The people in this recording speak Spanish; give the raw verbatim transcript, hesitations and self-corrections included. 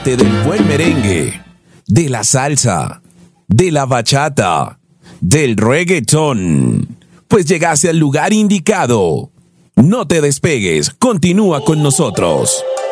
Del buen merengue, de la salsa, de la bachata, del reggaetón. Pues llegaste al lugar indicado. No te despegues, continúa con nosotros.